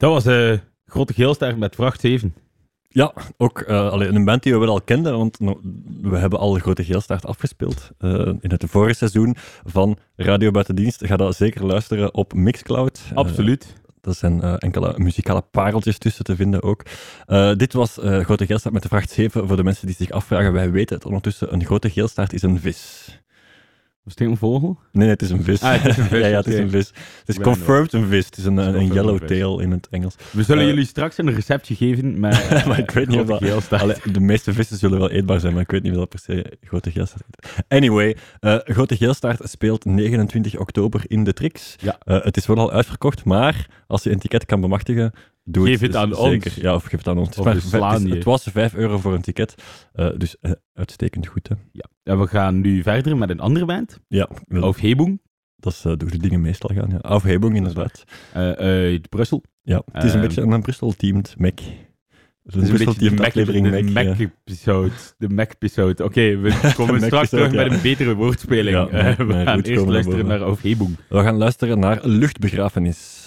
Dat was Grote Geelster met Vracht 7. Ja, ook een band die we wel al kenden, want we hebben al de Grote Geelstaart afgespeeld in het vorige seizoen van Radio Buitendienst. Ga dat zeker luisteren op Mixcloud. Absoluut. Er zijn enkele muzikale pareltjes tussen te vinden ook. Dit was Grote Geelstaart met de vracht 7. Voor de mensen die zich afvragen, wij weten het ondertussen, een Grote Geelstaart is een vis. Was het een vogel? Nee, het is een vis. Het is een vis. ja, het is een vis. Het is confirmed een vis. Het is een yellowtail in het Engels. We zullen jullie straks een receptje geven met maar ik weet niet of Grote Geelstaart. de meeste vissen zullen wel eetbaar zijn, maar ik weet niet of dat per se Grote Geelstaart is. Anyway, Grote Geelstaart speelt 29 oktober in de Trix. Ja. Het is wel al uitverkocht, maar als je een ticket kan bemachtigen, doe Geef het aan zeker. ons. Ja, of geef het aan ons. Of we slaan je. Het was €5 voor een ticket, dus uitstekend goed. Hè? Ja. En we gaan nu verder met een andere band. Ja, Auf Hebung. dat is hoe de dingen meestal gaan. Ja. Aufhebung inderdaad. Uit Brussel. Ja, het is een beetje een Brussel-teamed Mac. Het is een beetje de Mac-episode. Oké, we komen straks terug met een betere woordspeling. Ja, we gaan eerst luisteren naar Auf Hebung. We gaan luisteren naar Luchtbegrafenis.